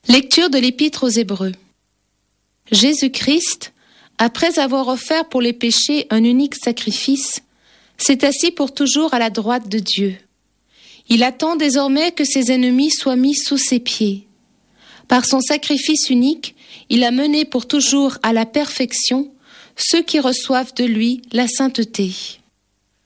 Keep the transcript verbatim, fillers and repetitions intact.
Lecture de l'Épître aux Hébreux. Jésus-Christ, après avoir offert pour les péchés un unique sacrifice, s'est assis pour toujours à la droite de Dieu. Il attend désormais que ses ennemis soient mis sous ses pieds. Par son sacrifice unique, il a mené pour toujours à la perfection ceux qui reçoivent de lui la sainteté.